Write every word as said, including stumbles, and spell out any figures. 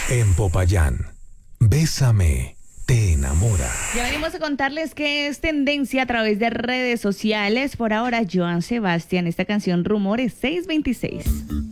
En Popayán, Bésame, te enamora. Ya venimos a contarles que es tendencia a través de redes sociales. Por ahora, Joan Sebastián, esta canción Rumores seiscientos veintiséis.